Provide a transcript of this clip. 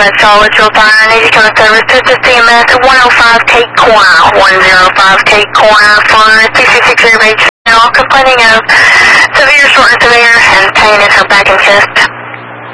Bradshaw, what's your fire? Need to come to service to the CMS at 105 Cape Corner, 105 Cape Corner for 66 H. Now complaining of severe shortness of air and pain in her back and chest.